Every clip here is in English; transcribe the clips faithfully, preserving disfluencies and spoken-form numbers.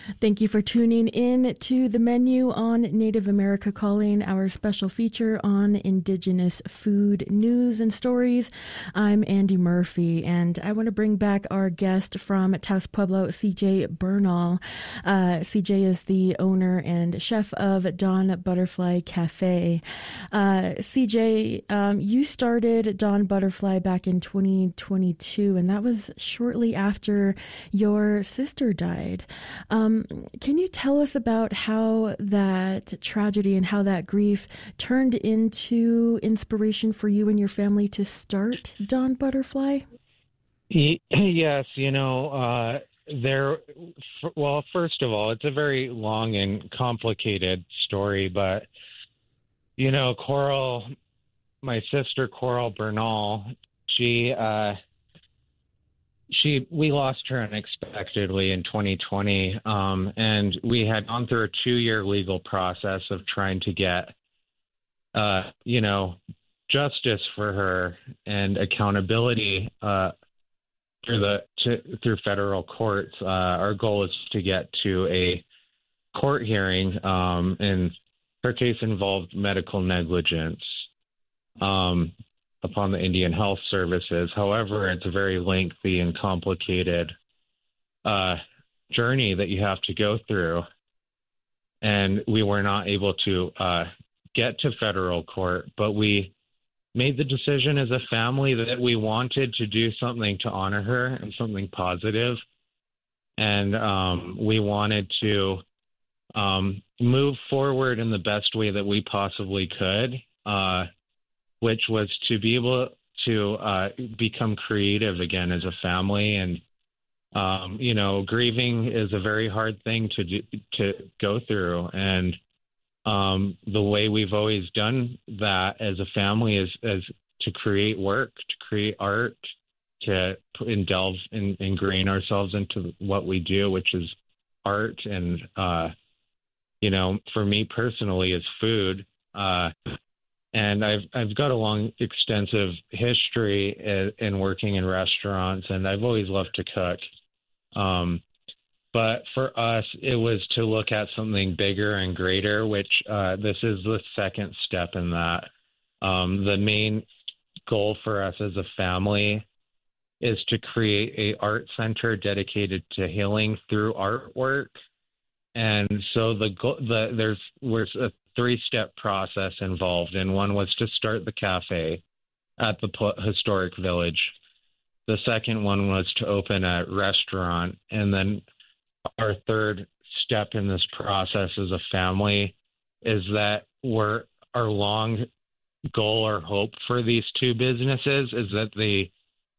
Thank you for tuning in to The Menu on Native America Calling, our special feature on Indigenous food news and stories. I'm Andy Murphy, and I want to bring back our guest from Taos Pueblo, C J Bernal. Uh, C J is the owner and chef of Dawn Butterfly Cafe. Uh, C J, um, you started Dawn Butterfly back in twenty twenty-two, and that was shortly after your sister died. Um, can you tell us about how that tragedy and how that grief turned into inspiration for you and your family to start Dawn Butterfly? Yes, you know, uh, there, well, first of all, it's a very long and complicated story, but, you know, Coral, my sister Coral Bernal, she, uh, She, we lost her unexpectedly in twenty twenty, um, and we had gone through a two-year legal process of trying to get, uh, you know, justice for her and accountability uh, through the to, through federal courts. Uh, our goal is to get to a court hearing, um, and her case involved medical negligence. Um, upon the Indian Health Services. However, it's a very lengthy and complicated uh, journey that you have to go through. And we were not able to uh, get to federal court, but we made the decision as a family that we wanted to do something to honor her and something positive. And um, we wanted to um, move forward in the best way that we possibly could. Uh, which was to be able to uh, become creative again as a family. And, um, you know, grieving is a very hard thing to do, to go through. And um, the way we've always done that as a family is, is to create work, to create art, to indulge and ingrain ourselves into what we do, which is art. And, uh, you know, for me personally is food. Uh, And I've I've got a long, extensive history in, in working in restaurants, and I've always loved to cook. Um, but for us, it was to look at something bigger and greater, which uh, this is the second step in that. Um, the main goal for us as a family is to create a art center dedicated to healing through artwork. And so the the there's there's a three-step process involved, and one was to start the cafe at the historic village. The second one was to open a restaurant, and then our third step in this process as a family is that we're our long goal or hope for these two businesses is that they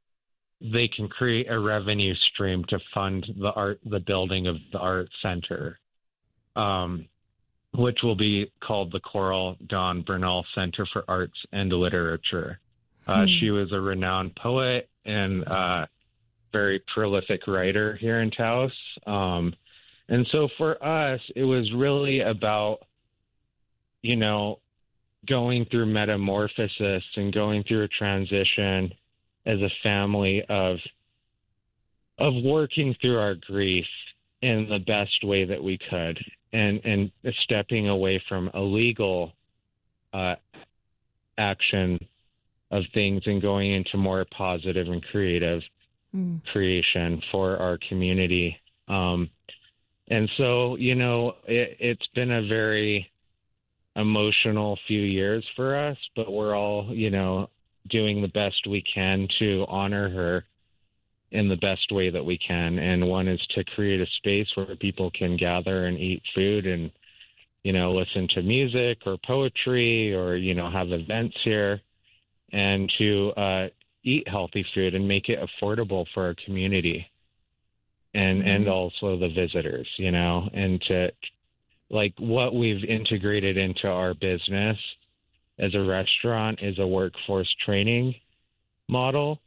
they can create a revenue stream to fund the art the building of the art center. Um, which will be called the Coral Dawn Bernal Center for Arts and Literature. Uh, hmm. She was a renowned poet and uh, very prolific writer here in Taos. Um, and so for us, it was really about, you know, going through metamorphosis and going through a transition as a family of of working through our grief in the best way that we could. And, and stepping away from illegal uh, action of things and going into more positive and creative mm. creation for our community. Um, and so, you know, it, it's been a very emotional few years for us, but we're all, you know, doing the best we can to honor her in the best way that we can. And one is to create a space where people can gather and eat food and, you know, listen to music or poetry or, you know, have events here, and to uh, eat healthy food and make it affordable for our community and, mm-hmm. and also the visitors, you know, and to like what we've integrated into our business as a restaurant is a workforce training model.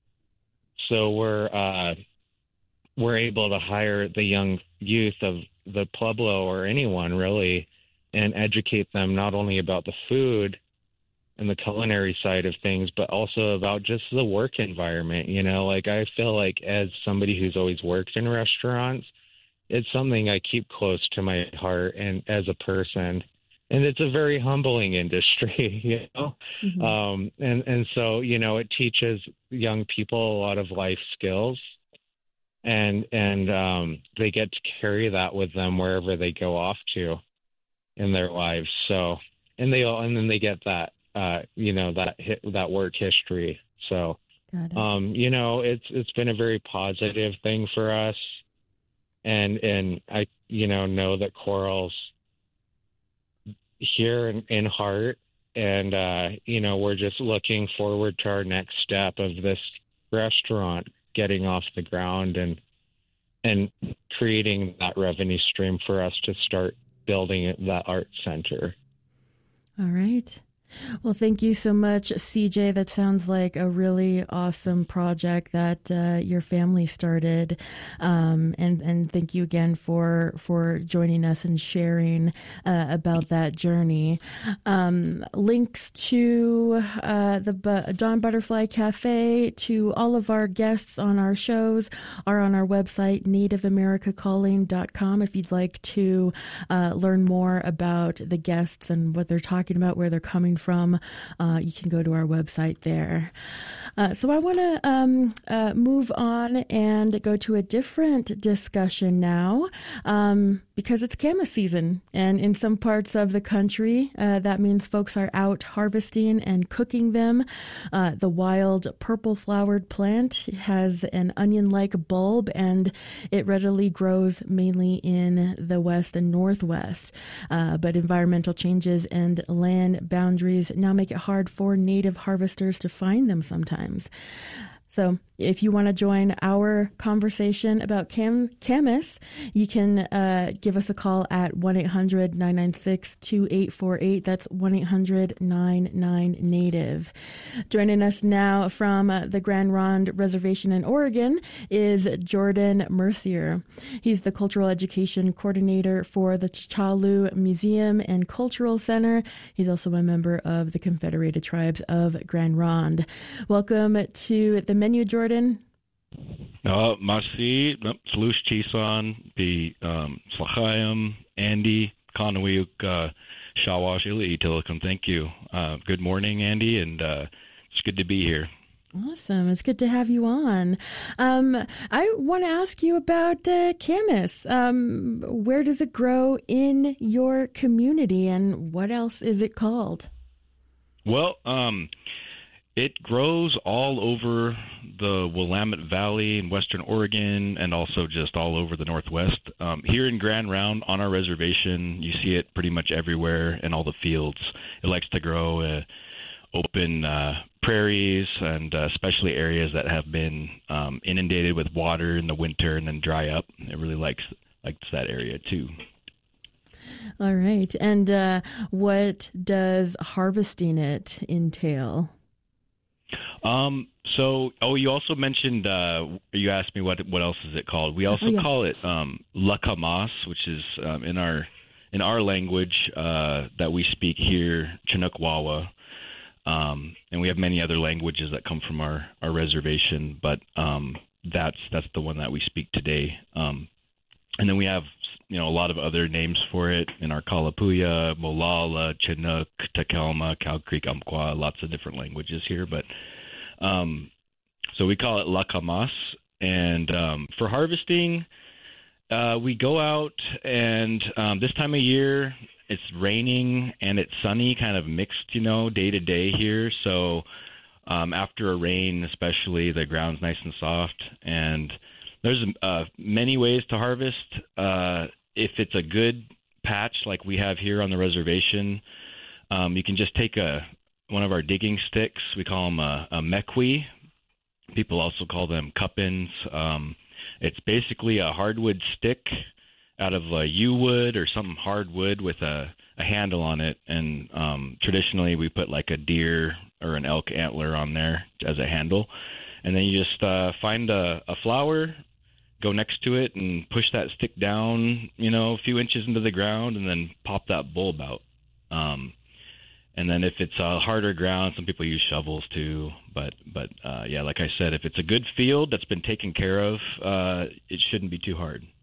So we're uh, we're able to hire the young youth of the Pueblo or anyone really, and educate them not only about the food and the culinary side of things, but also about just the work environment. You know, like I feel like as somebody who's always worked in restaurants, it's something I keep close to my heart and as a person. And it's a very humbling industry, you know? Mm-hmm. Um, and, and so, you know, it teaches young people a lot of life skills, and, and um, they get to carry that with them wherever they go off to in their lives. So, and they all, and then they get that, uh, you know, that hit, that work history. So, um, you know, it's, it's been a very positive thing for us. And, and I, you know, know that Coral's here in, in heart, and uh you know, we're just looking forward to our next step of this restaurant getting off the ground and and creating that revenue stream for us to start building that art center. All right. Well, thank you so much, C J. That sounds like a really awesome project that uh, your family started, um, and and thank you again for for joining us and sharing uh, about that journey. Um, links to uh, the Bu- Dawn Butterfly Cafe, to all of our guests on our shows, are on our website, native america calling dot com. If you'd like to uh, learn more about the guests and what they're talking about, where they're coming from, uh, you can go to our website there. Uh, so I want to um, uh, move on and go to a different discussion now, um, because it's camas season, and in some parts of the country, uh, that means folks are out harvesting and cooking them. Uh, the wild purple flowered plant has an onion-like bulb, and it readily grows mainly in the west and northwest. Uh, but environmental changes and land boundaries now make it hard for native harvesters to find them sometimes. So if you want to join our conversation about cam- camas, you can uh, give us a call at one eight hundred nine nine six two eight four eight. That's one eight hundred nine nine native. Joining us now from uh, the Grand Ronde Reservation in Oregon is Jordan Mercier. He's the Cultural Education Coordinator for the T'Challa Museum and Cultural Center. He's also a member of the Confederated Tribes of Grand Ronde. Welcome to the menu, Jordan. Uh, Masi, Slush Chisan, the Slachayim, Andy, Kanawiyuk, Shawash, Ili Tilikum. Thank you. Uh, good morning, Andy, and uh, it's good to be here. Awesome. It's good to have you on. Um, I want to ask you about uh, camas. Um, where does it grow in your community, and what else is it called? Well, um, it grows all over the Willamette Valley in western Oregon, and also just all over the Northwest. Um, here in Grand Ronde on our reservation, you see it pretty much everywhere in all the fields. It likes to grow uh, open uh, prairies, and uh, especially areas that have been um, inundated with water in the winter and then dry up. It really likes likes that area too. All right. And uh, what does harvesting it entail? Um, so, oh, you also mentioned, uh, you asked me what what else is it called. We also oh, yeah. call it um, lakamas, which is um, in our in our language uh, that we speak here, Chinook Wawa. Um, and we have many other languages that come from our, our reservation, but um, that's that's the one that we speak today. Um, and then we have, you know, a lot of other names for it in our Kalapuya, Molalla, Chinook, Takelma, Cow Creek, Umpqua, lots of different languages here. But um, so we call it lakamas. And um, for harvesting, uh, we go out, and um, this time of year, it's raining and it's sunny, kind of mixed, you know, day to day here. So um, after a rain, especially, the ground's nice and soft. And there's uh, many ways to harvest. Uh, if it's a good patch like we have here on the reservation, um, you can just take a one of our digging sticks. We call them a, a mekwi. People also call them cuppins. Um, it's basically a hardwood stick out of a yew wood or some hardwood with a, a handle on it. And um, traditionally we put like a deer or an elk antler on there as a handle. And then you just uh, find a, a flower, go next to it and push that stick down, you know, a few inches into the ground, and then pop that bulb out. Um, and then if it's a harder ground, some people use shovels too. But, but uh, yeah, like I said, if it's a good field that's been taken care of, uh, it shouldn't be too hard.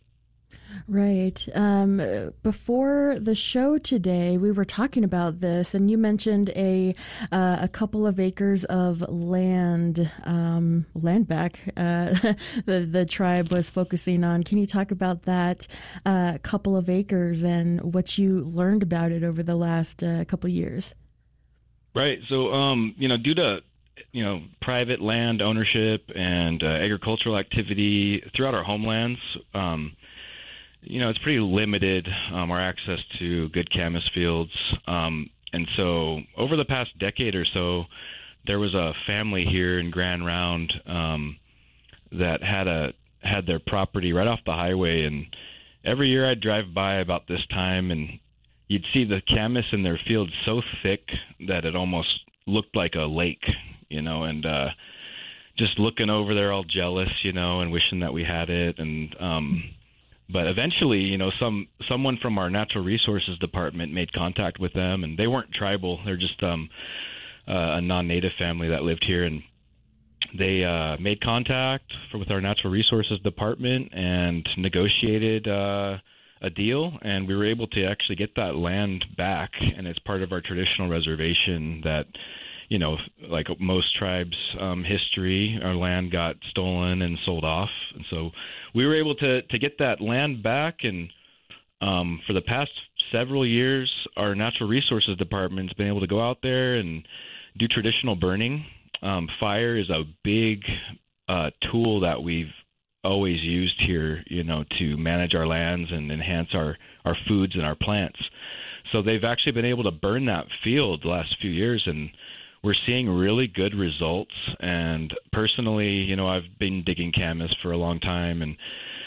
Right. Um, before the show today, we were talking about this, and you mentioned a uh, a couple of acres of land um, land back. Uh, the the tribe was focusing on. Can you talk about that uh, couple of acres and what you learned about it over the last uh, couple years? Right. So, um, you know, due to you know private land ownership and uh, agricultural activity throughout our homelands. Um, You know, it's pretty limited, um, our access to good camas fields. Um, and so over the past decade or so, there was a family here in Grand Round um, that had a had their property right off the highway. And every year I'd drive by about this time, and you'd see the camas in their field so thick that it almost looked like a lake, you know, and uh, just looking over there all jealous, you know, and wishing that we had it. And um But eventually, you know, some someone from our natural resources department made contact with them, and they weren't tribal. They're just um, uh, a non-native family that lived here, and they uh, made contact for, with our natural resources department and negotiated uh, a deal, and we were able to actually get that land back, and it's part of our traditional reservation that, you know, like most tribes' um, history, our land got stolen and sold off. And so we were able to, to get that land back. And um, for the past several years, our Natural Resources Department's been able to go out there and do traditional burning. Um, fire is a big uh, tool that we've always used here, you know, to manage our lands and enhance our, our foods and our plants. So they've actually been able to burn that field the last few years, and we're seeing really good results. And personally, you know, I've been digging camas for a long time, and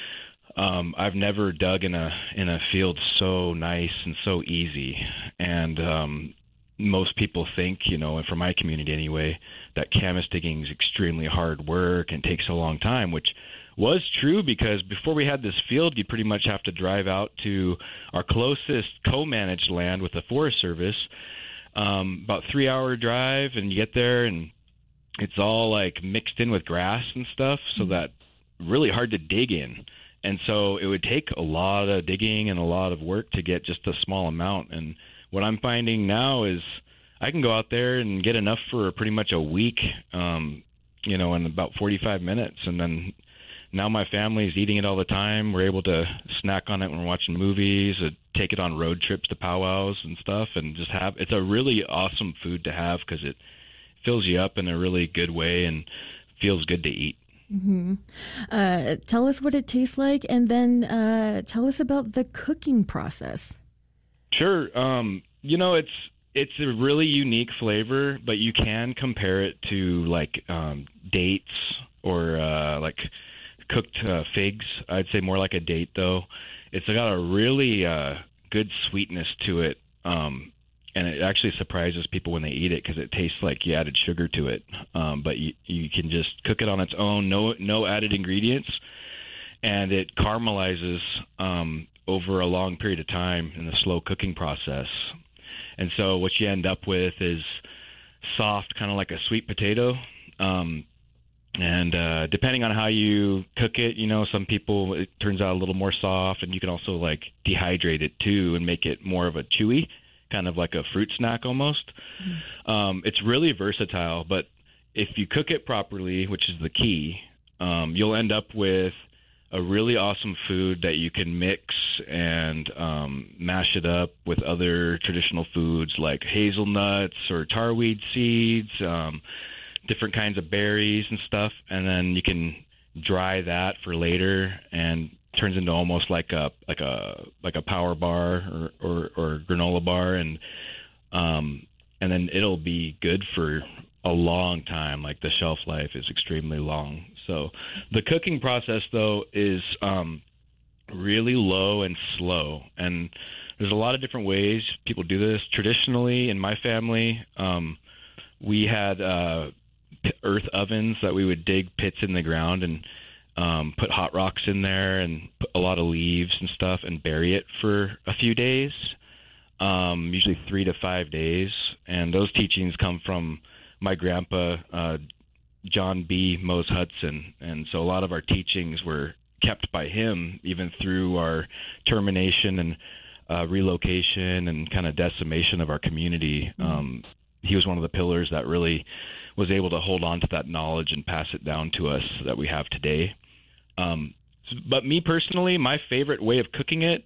um, I've never dug in a in a field so nice and so easy. And um, most people think, you know, and for my community anyway, that camas digging is extremely hard work and takes a long time, which was true because before we had this field, you pretty much have to drive out to our closest co-managed land with the Forest Service. Um, about three hour drive, and you get there and it's all like mixed in with grass and stuff, so that really hard to dig in. And so it would take a lot of digging and a lot of work to get just a small amount. And what I'm finding now is I can go out there and get enough for pretty much a week, um, you know, in about forty-five minutes. And then now my family's eating it all the time. We're able to snack on it when we're watching movies, uh, take it on road trips to powwows and stuff, and just have, it's a really awesome food to have because it fills you up in a really good way and feels good to eat. Mm-hmm. Uh, tell us what it tastes like, and then uh, tell us about the cooking process. Sure. Um, you know, it's it's a really unique flavor, but you can compare it to like um, dates or uh, like cooked uh, figs. I'd say more like a date, though. It's got a really uh, good sweetness to it, um, and it actually surprises people when they eat it because it tastes like you added sugar to it. Um, but you, you can just cook it on its own, no no added ingredients, and it caramelizes um, over a long period of time in the slow cooking process. And so what you end up with is soft, kind of like a sweet potato. Um, And uh, depending on how you cook it, you know, some people, it turns out a little more soft, and you can also like dehydrate it too and make it more of a chewy, kind of like a fruit snack almost. Mm-hmm. Um, it's really versatile, but if you cook it properly, which is the key, um, you'll end up with a really awesome food that you can mix and um, mash it up with other traditional foods like hazelnuts or tarweed seeds, um, different kinds of berries and stuff, and then you can dry that for later, and turns into almost like a like a like a power bar or or, or granola bar, and um, and then it'll be good for a long time. Like the shelf life is extremely long. So the cooking process though is um, really low and slow, and there's a lot of different ways people do this. Traditionally, in my family, um, we had uh, earth ovens that we would dig pits in the ground and um, put hot rocks in there and put a lot of leaves and stuff and bury it for a few days, um, usually three to five days. And those teachings come from my grandpa, uh, John B. Mose Hudson. And so a lot of our teachings were kept by him even through our termination and uh, relocation and kind of decimation of our community. Mm-hmm. Um, he was one of the pillars that really was able to hold on to that knowledge and pass it down to us that we have today. Um, but me personally, my favorite way of cooking it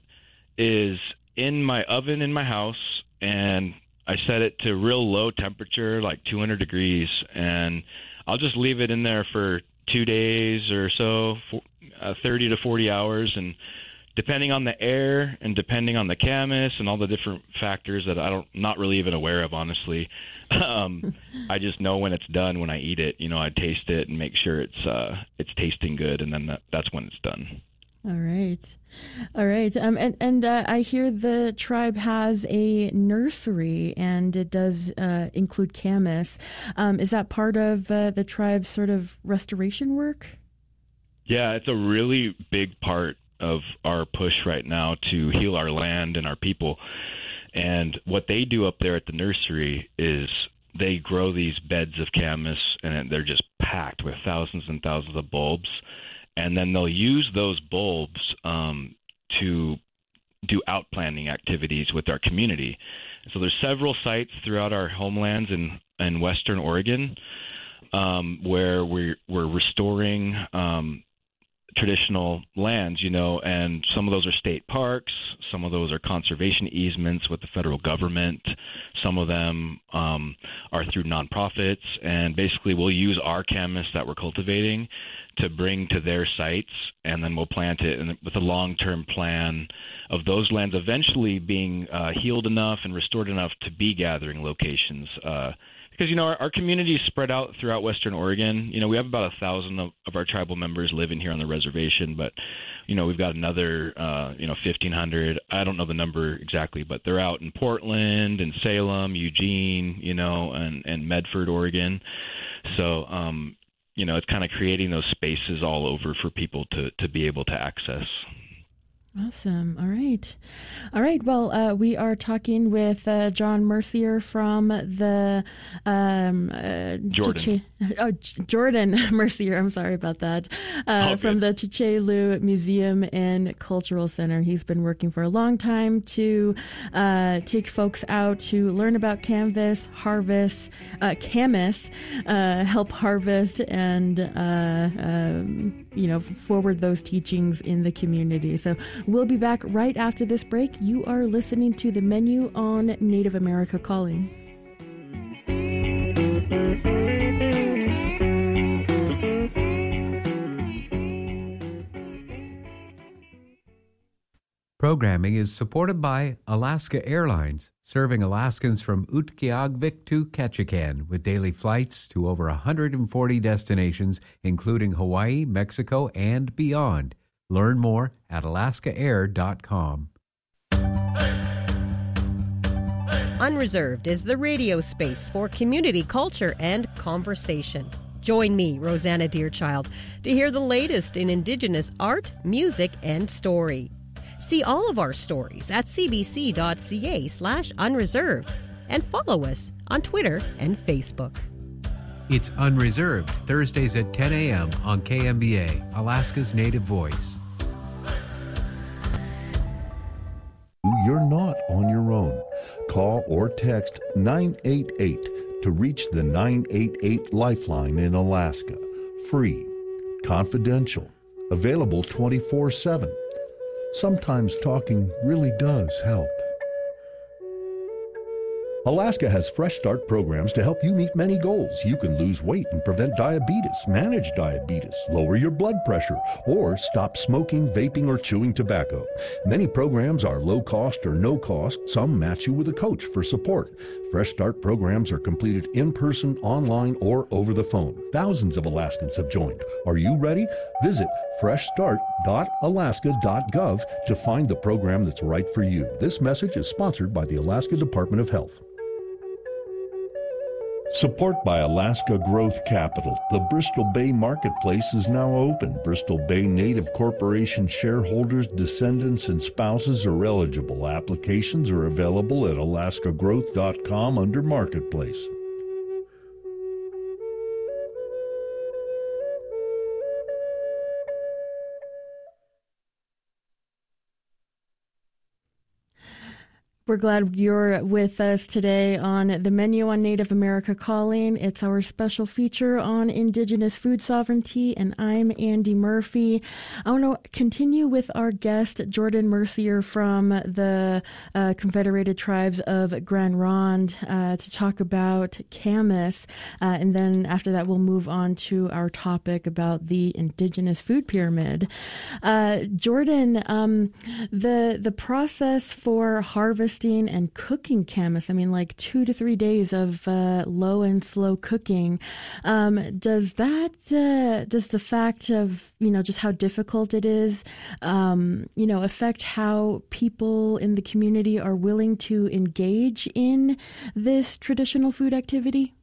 is in my oven in my house, and I set it to real low temperature, like two hundred degrees, and I'll just leave it in there for two days or so, for, uh, thirty to forty hours, and depending on the air and depending on the camas and all the different factors that I don't not really even aware of, honestly, um, I just know when it's done when I eat it. You know, I taste it and make sure it's uh, it's tasting good, and then that, that's when it's done. All right. All right. Um, and and uh, I hear the tribe has a nursery, and it does uh, include camas. Um, is that part of uh, the tribe's sort of restoration work? Yeah, it's a really big part of our push right now to heal our land and our people. And what they do up there at the nursery is they grow these beds of camas, and they're just packed with thousands and thousands of bulbs. And then they'll use those bulbs um, to do outplanting activities with our community. So there's several sites throughout our homelands in, in Western Oregon um, where we're, we're restoring um, traditional lands, you know, and some of those are state parks, some of those are conservation easements with the federal government, some of them um, are through nonprofits, and basically we'll use our camas that we're cultivating to bring to their sites, and then we'll plant it and with a long-term plan of those lands eventually being uh, healed enough and restored enough to be gathering locations. Uh, because, you know, our, our community is spread out throughout Western Oregon. You know, we have about a thousand of, of our tribal members living here on the reservation, but, you know, we've got another, uh, you know, fifteen hundred. I don't know the number exactly, but they're out in Portland and Salem, Eugene, you know, and, and Medford, Oregon. So, um, you know, it's kind of creating those spaces all over for people to, to be able to access. Awesome. All right. All right. Well, uh, we are talking with uh, John Mercier from the um, uh, Jordan. Chiche- oh, J- Jordan Mercier. I'm sorry about that. Uh, oh, from the Chiche-Lu Museum and Cultural Center. He's been working for a long time to uh, take folks out to learn about canvas, harvest, uh, camas, uh, help harvest, and uh, um, you know, forward those teachings in the community. So we'll be back right after this break. You are listening to The Menu on Native America Calling. Programming is supported by Alaska Airlines, serving Alaskans from Utqiagvik to Ketchikan with daily flights to over one hundred forty destinations, including Hawaii, Mexico, and beyond. Learn more at alaska air dot com. Unreserved is the radio space for community culture and conversation. Join me, Rosanna Deerchild, to hear the latest in Indigenous art, music, and story. See all of our stories at cbc.ca slash unreserved and follow us on Twitter and Facebook. It's Unreserved, Thursdays at ten a.m. on K M B A, Alaska's Native Voice. You're not on your own. Call or text nine eight eight to reach the nine eight eight Lifeline in Alaska. Free, confidential, available twenty-four seven. Sometimes talking really does help. Alaska has Fresh Start programs to help you meet many goals. You can lose weight and prevent diabetes, manage diabetes, lower your blood pressure, or stop smoking, vaping, or chewing tobacco. Many programs are low cost or no cost. Some match you with a coach for support. Fresh Start programs are completed in person, online, or over the phone. Thousands of Alaskans have joined. Are you ready? Visit fresh start dot alaska dot gov to find the program that's right for you. This message is sponsored by the Alaska Department of Health. Support by Alaska Growth Capital. The Bristol Bay Marketplace is now open. Bristol Bay Native Corporation shareholders, descendants, and spouses are eligible. Applications are available at alaska growth dot com under Marketplace. We're glad you're with us today on The Menu on Native America Calling. It's our special feature on Indigenous food sovereignty, and I'm Andy Murphy. I want to continue with our guest, Jordan Mercier from the uh, Confederated Tribes of Grand Ronde, uh, to talk about Camas. Uh, and then after that, we'll move on to our topic about the Indigenous food pyramid. Uh, Jordan, um, the, the process for harvest and cooking camas, I mean, like two to three days of uh, low and slow cooking. Um, does that, uh, does the fact of, you know, just how difficult it is, um, you know, affect how people in the community are willing to engage in this traditional food activity?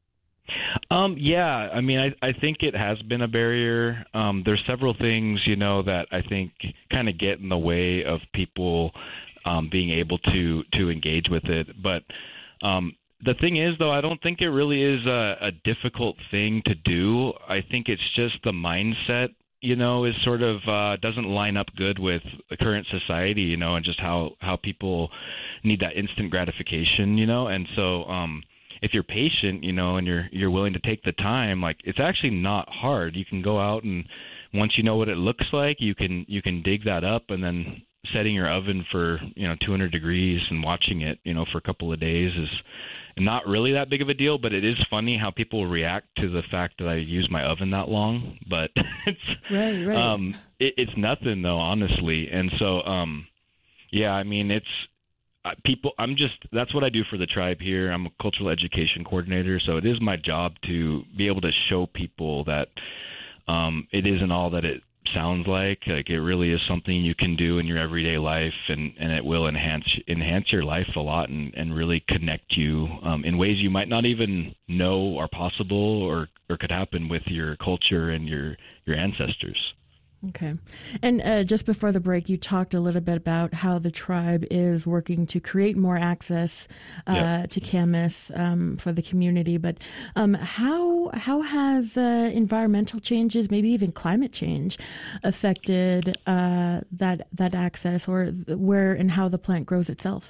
Um, yeah, I mean, I, I think it has been a barrier. Um, there's several things, you know, that I think kind of get in the way of people Um, being able to to engage with it. But um, the thing is, though, I don't think it really is a, a difficult thing to do. I think it's just the mindset, you know, is sort of uh, doesn't line up good with the current society, you know, and just how, how people need that instant gratification, you know. And so um, if you're patient, you know, and you're you're willing to take the time, like, it's actually not hard. You can go out, and once you know what it looks like, you can you can dig that up, and then setting your oven for, you know, two hundred degrees and watching it, you know, for a couple of days is not really that big of a deal. But it is funny how people react to the fact that I use my oven that long. But it's right, right. Um, it, it's nothing, though, honestly. And so, um, yeah, I mean, it's uh, people. I'm just that's what I do for the tribe here. I'm a cultural education coordinator, so it is my job to be able to show people that um, it isn't all that it sounds like. Like, it really is something you can do in your everyday life, and, and it will enhance enhance your life a lot, and, and really connect you um, in ways you might not even know are possible or, or could happen with your culture and your, your ancestors. Okay. And uh, just before the break, you talked a little bit about how the tribe is working to create more access uh, yeah. to Camas um, for the community. But um, how how has uh, environmental changes, maybe even climate change, affected uh, that that access, or where and how the plant grows itself?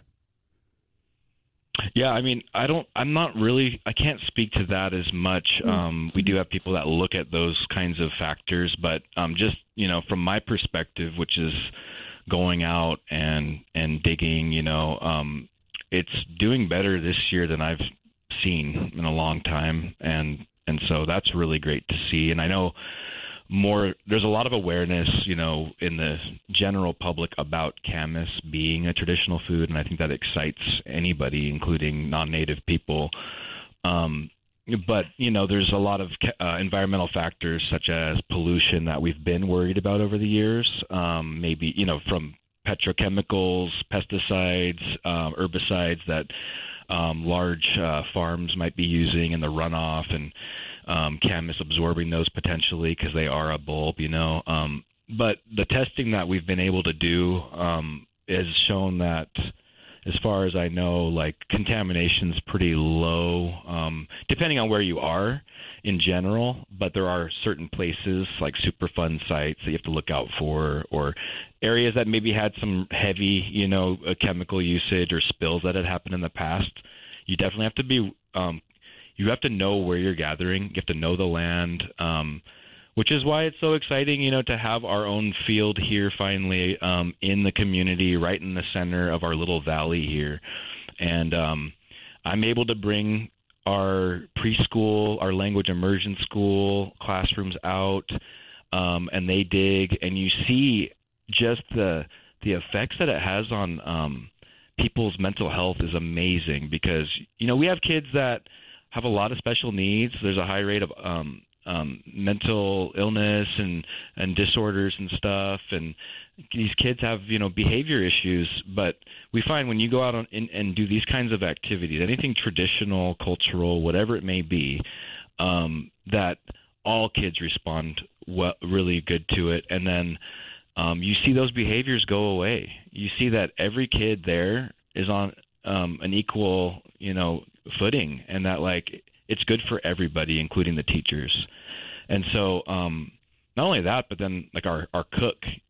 Yeah, I mean, I don't, I'm not really, I can't speak to that as much. Mm-hmm. Um, we do have people that look at those kinds of factors, but um, just, you know, from my perspective, which is going out and, and digging, you know, um, it's doing better this year than I've seen in a long time. And, and so that's really great to see. And I know more, there's a lot of awareness, you know, in the general public about Camas being a traditional food, and I think that excites anybody, including non-native people. Um, but, you know, there's a lot of uh, environmental factors such as pollution that we've been worried about over the years, um, maybe, you know, from petrochemicals, pesticides, uh, herbicides that um, large uh, farms might be using in the runoff, and Um, Camas absorbing those potentially because they are a bulb, you know. Um, but the testing that we've been able to do um, has shown that, as far as I know, like, contamination's pretty low, um, depending on where you are in general. But there are certain places like Superfund sites that you have to look out for, or areas that maybe had some heavy, you know, uh, chemical usage or spills that had happened in the past. You definitely have to be um, You have to know where you're gathering. You have to know the land, um, which is why it's so exciting, you know, to have our own field here finally um, in the community, right in the center of our little valley here. And um, I'm able to bring our preschool, our language immersion school classrooms out, um, and they dig, and you see just the the effects that it has on um, people's mental health is amazing, because, you know, we have kids that have a lot of special needs. There's a high rate of um, um, mental illness and, and disorders and stuff. And these kids have, you know, behavior issues. But we find when you go out on, in, and do these kinds of activities, anything traditional, cultural, whatever it may be, um, that all kids respond well, really good to it. And then um, you see those behaviors go away. You see that every kid there is on um, an equal, you know, footing, and that, like, it's good for everybody, including the teachers. And so um, not only that, but then, like, our, our cook,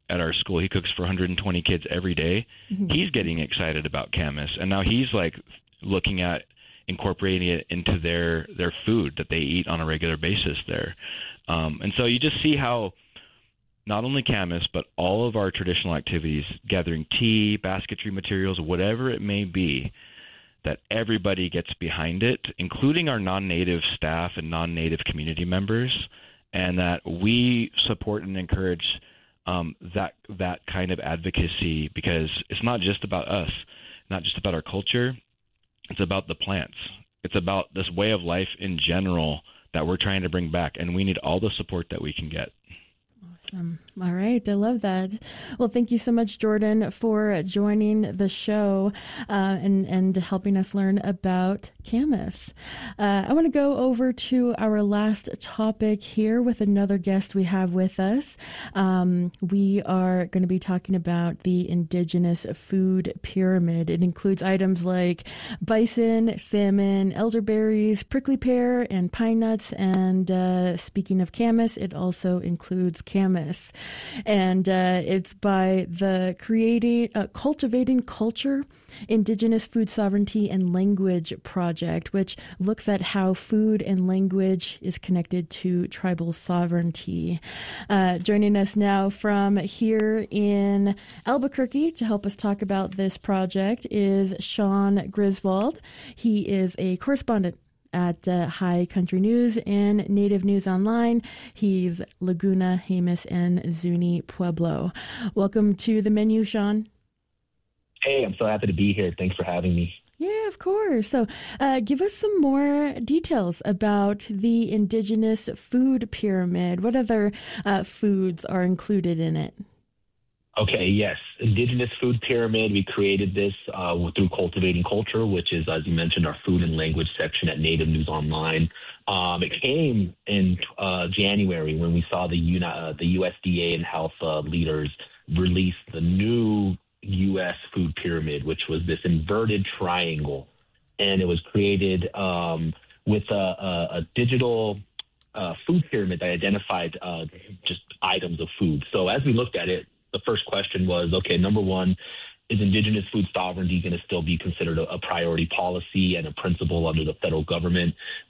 at our school. He cooks for one hundred twenty kids every day. Mm-hmm. He's getting excited about Camas, and now he's like looking at incorporating it into their their food that they eat on a regular basis there. Um, and so you just see how not only Camas, but all of our traditional activities, gathering tea, basketry materials, whatever it may be, that everybody gets behind it, including our non-native staff and non-native community members, and that we support and encourage um, that that kind of advocacy, because it's not just about us, not just about our culture, it's about the plants. It's about this way of life in general that we're trying to bring back, and we need all the support that we can get. Awesome. All right. I love that. Well, thank you so much, Jordan, for joining the show uh, and, and helping us learn about Camas. Uh, I want to go over to our last topic here with another guest we have with us. Um, we are going to be talking about the Indigenous food pyramid. It includes items like bison, salmon, elderberries, prickly pear, and pine nuts. And uh, speaking of Camas, it also includes Camas. And uh, it's by the Creating, uh, Cultivating Culture, Indigenous Food Sovereignty and Language Project, which looks at how food and language is connected to tribal sovereignty. Uh, joining us now from here in Albuquerque to help us talk about this project is Sean Griswold. He is a correspondent at uh, High Country News and Native News Online. He's Laguna, Jemez, and Zuni Pueblo. Welcome to the menu, Sean. Hey, I'm so happy to be here. Thanks for having me. Yeah, of course. So uh, give us some more details about the Indigenous food pyramid. What other uh, foods are included in it? Okay, yes. Indigenous Food Pyramid, we created this uh, through Cultivating Culture, which is, as you mentioned, our food and language section at Native News Online. Um, it came in uh, January when we saw the, Uni- uh, the U S D A and health uh, leaders release the new U S food pyramid, which was this inverted triangle. And it was created um, with a, a, a digital uh, food pyramid that identified uh, just items of food. So as we looked at it, the first question was, okay, number one, is Indigenous food sovereignty going to still be considered a, a priority policy and a principle under the federal government?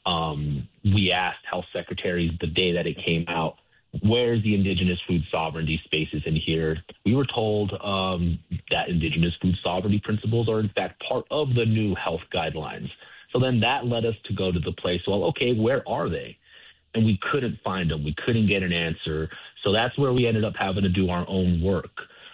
Um, we asked health secretaries the day that it came out, where's the Indigenous food sovereignty spaces in here? We were told um, that Indigenous food sovereignty principles are, in fact, part of the new health guidelines. So then that led us to go to the place, well, okay, where are they? And we couldn't find them. We couldn't get an answer. So that's where we ended up having to do our own work.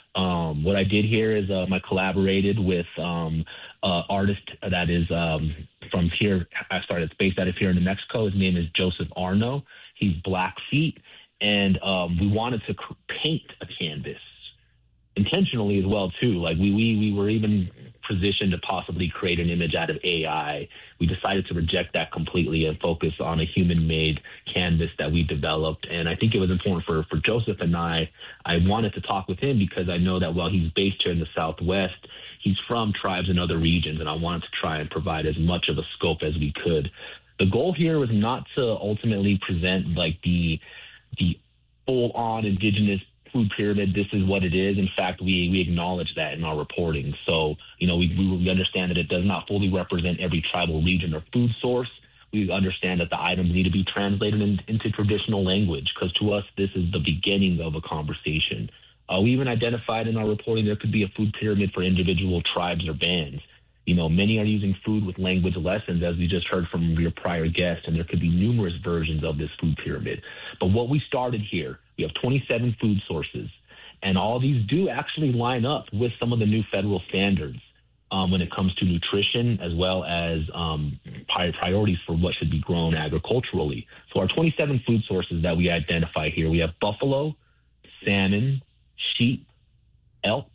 Um, what I did here is um, I collaborated with um, an artist that is um, from here. I started based out of here in New Mexico. His name is Joseph Arno. He's Blackfeet. And um, we wanted to cr- paint a canvas intentionally as well, too. Like we, we, we were even positioned to possibly create an image out of A I. We decided to reject that completely and focus on a human-made canvas that we developed. And I think it was important for, for Joseph and I. I wanted to talk with him because I know that while he's based here in the Southwest, he's from tribes in other regions, and I wanted to try and provide as much of a scope as we could. The goal here was not to ultimately present like the the full-on Indigenous food pyramid. This is what it is. In fact, we we acknowledge that in our reporting. So, you know, we, we understand that it does not fully represent every tribal region or food source. We understand that the items need to be translated in, into traditional language, because to us, this is the beginning of a conversation. Uh, we even identified in our reporting there could be a food pyramid for individual tribes or bands. You know, many are using food with language lessons, as we just heard from your prior guest, and there could be numerous versions of this food pyramid. But what we started here, we have twenty-seven food sources, and all these do actually line up with some of the new federal standards um, when it comes to nutrition, as well as um, priorities for what should be grown agriculturally. So our twenty-seven food sources that we identify here, we have buffalo, salmon, sheep, elk,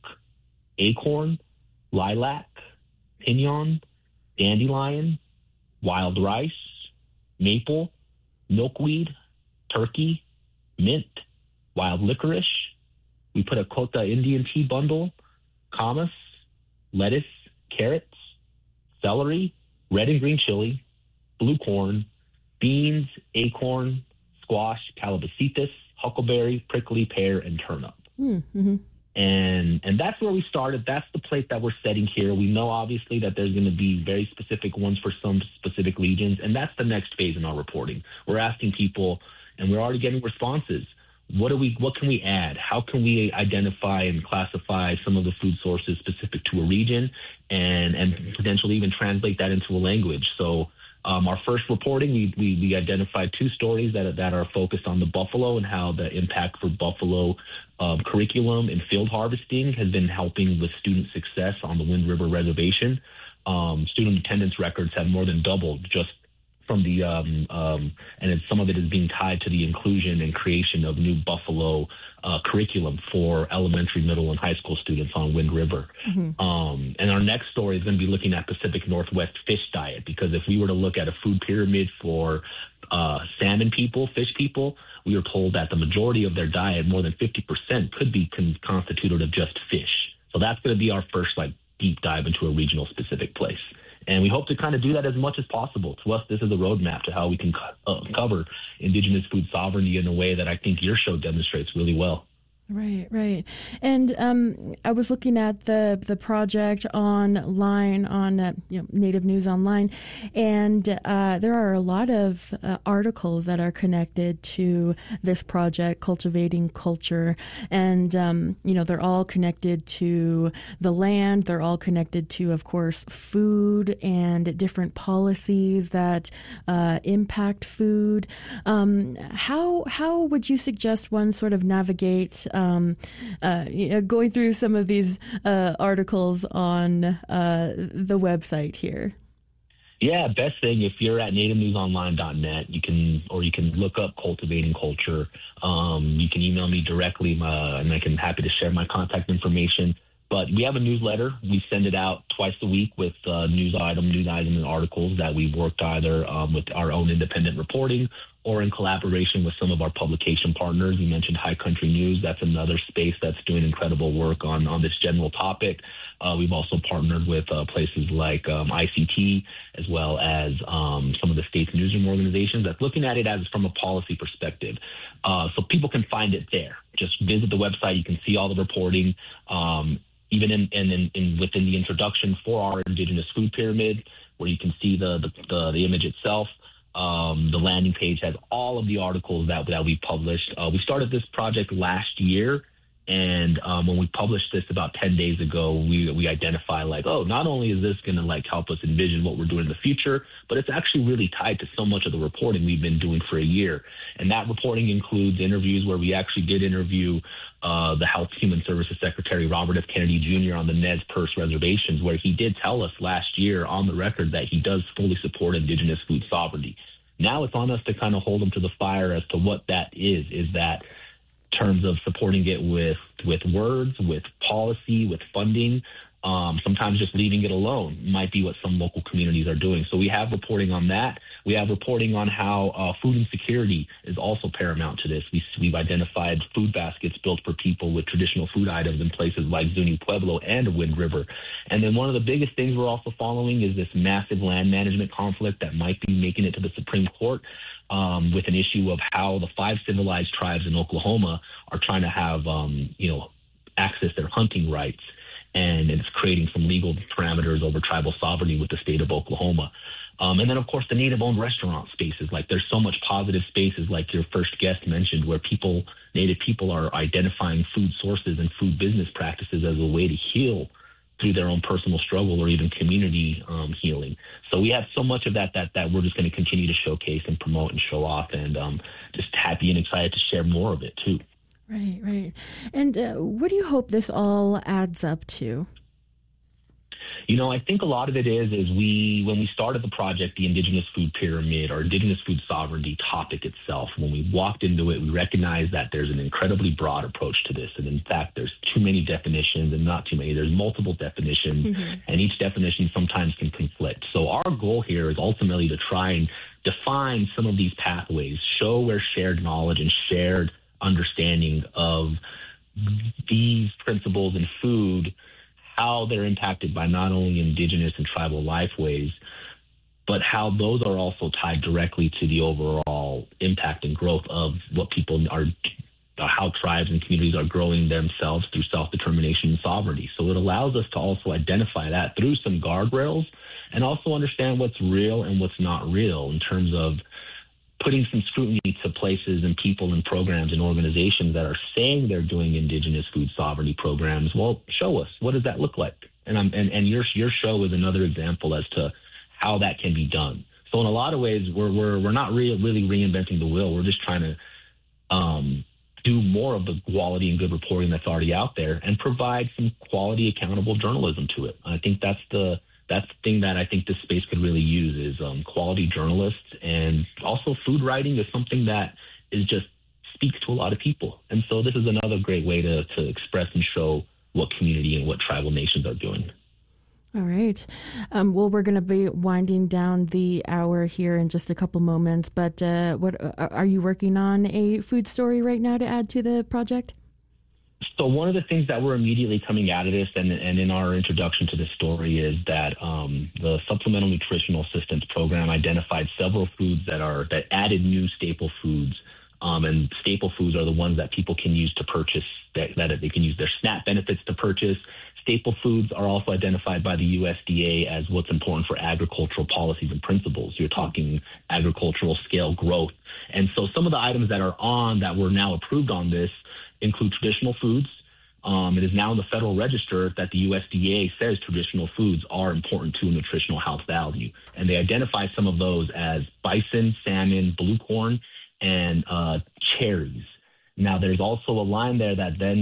acorn, lilac, pinyon, dandelion, wild rice, maple, milkweed, turkey, mint, wild licorice. We put a Kota Indian tea bundle, camas, lettuce, carrots, celery, red and green chili, blue corn, beans, acorn, squash, calabacitas, huckleberry, prickly pear, and turnip. Mm-hmm. And and that's where we started. That's the plate that we're setting here. We know, obviously, that there's going to be very specific ones for some specific regions, and that's the next phase in our reporting. We're asking people, and we're already getting responses. What do we? What can we add? How can we identify and classify some of the food sources specific to a region, and and potentially even translate that into a language? So. Um, our first reporting, we, we, we identified two stories that, that are focused on the buffalo and how the impact for buffalo um, curriculum and field harvesting has been helping with student success on the Wind River Reservation. Um, student attendance records have more than doubled just from the, um, um, and it's, some of it is being tied to the inclusion and creation of new buffalo uh, curriculum for elementary, middle, and high school students on Wind River. Mm-hmm. Um, and our next story is going to be looking at Pacific Northwest fish diet, because if we were to look at a food pyramid for uh, salmon people, fish people, we are told that the majority of their diet, more than fifty percent, could be con- constituted of just fish. So that's going to be our first like deep dive into a regional specific place. And we hope to kind of do that as much as possible. To us, this is a roadmap to how we can co- uh, cover indigenous food sovereignty in a way that I think your show demonstrates really well. Right, right. And um, I was looking at the the project online on uh, you know, Native News Online, and uh, there are a lot of uh, articles that are connected to this project, Cultivating Culture. And, um, you know, they're all connected to the land. They're all connected to, of course, food and different policies that uh, impact food. Um, how, how would you suggest one sort of navigate Um, uh, you know, going through some of these uh, articles on uh, the website here? Yeah, best thing, if you're at native news online dot net, you can, or you can look up Cultivating Culture. Um, you can email me directly, uh, and I can happy to share my contact information. But we have a newsletter. We send it out twice a week with uh, news item, news item, and articles that we've worked either um, with our own independent reporting or in collaboration with some of our publication partners. You mentioned High Country News. That's another space that's doing incredible work on, on this general topic. Uh, we've also partnered with uh, places like um, I C T, as well as um, some of the state's newsroom organizations that's looking at it as from a policy perspective. Uh, so people can find it there. Just visit the website. You can see all the reporting. Um, even in, in, in, in within the introduction for our Indigenous Food Pyramid, where you can see the, the, the, the image itself. Um, the landing page has all of the articles that, that we published. Uh, we started this project last year, and um, when we published this about ten days ago, we we identified like, oh, not only is this going to like help us envision what we're doing in the future, but it's actually really tied to so much of the reporting we've been doing for a year. And that reporting includes interviews where we actually did interview uh, the Health Human Services Secretary, Robert F. Kennedy Junior, on the Nez Perce reservations, where he did tell us last year on the record that he does fully support indigenous food sovereignty. Now it's on us to kind of hold them to the fire as to what that is. Is that terms of supporting it with with words, with policy, with funding? Um, sometimes just leaving it alone might be what some local communities are doing. So we have reporting on that. We have reporting on how uh, food insecurity is also paramount to this. We, we've identified food baskets built for people with traditional food items in places like Zuni Pueblo and Wind River. And then one of the biggest things we're also following is this massive land management conflict that might be making it to the Supreme Court. Um, with an issue of how the five civilized tribes in Oklahoma are trying to have, um, you know, access their hunting rights. And it's creating some legal parameters over tribal sovereignty with the state of Oklahoma. Um, and then, of course, the Native-owned restaurant spaces. Like, there's so much positive spaces, like your first guest mentioned, where people, Native people, are identifying food sources and food business practices as a way to heal through their own personal struggle or even community um, healing. So we have so much of that that that we're just going to continue to showcase and promote and show off, and um, just happy and excited to share more of it, too. Right, right. And uh, what do you hope this all adds up to? You know, I think a lot of it is, is we, when we started the project, the Indigenous Food Pyramid or Indigenous Food Sovereignty topic itself, when we walked into it, we recognized that there's an incredibly broad approach to this. And in fact, there's too many definitions and not too many. There's multiple definitions, mm-hmm. and each definition sometimes can conflict. So our goal here is ultimately to try and define some of these pathways, show where shared knowledge and shared understanding of these principles in food, how they're impacted by not only indigenous and tribal lifeways, but how those are also tied directly to the overall impact and growth of what people are how tribes and communities are growing themselves through self-determination and sovereignty. So it allows us to also identify that through some guardrails and also understand what's real and what's not real in terms of putting some scrutiny to places and people and programs and organizations that are saying they're doing indigenous food sovereignty programs. Well, show us. What does that look like? And, I'm, and, and your, your show is another example as to how that can be done. So in a lot of ways, we're, we're, we're not re- really reinventing the wheel. We're just trying to um, do more of the quality and good reporting that's already out there and provide some quality, accountable journalism to it. I think that's the that's the thing that I think this space could really use is um, quality journalists. And also food writing is something that is just speaks to a lot of people. And so this is another great way to, to express and show what community and what tribal nations are doing. All right. Um, well, we're going to be winding down the hour here in just a couple moments. But uh, what uh, are you working on a food story right now to add to the project? So one of the things that we're immediately coming out of this and, and in our introduction to this story is that um, the Supplemental Nutritional Assistance Program identified several foods that are that added new staple foods. Um, and staple foods are the ones that people can use to purchase, that, that they can use their SNAP benefits to purchase. Staple foods are also identified by the U S D A as what's important for agricultural policies and principles. You're talking agricultural scale growth. And so some of the items that are on that were now approved on this include traditional foods. Um, it is now in the Federal Register that the U S D A says traditional foods are important to a nutritional health value. And they identify some of those as bison, salmon, blue corn, and uh, cherries. Now, there's also a line there that then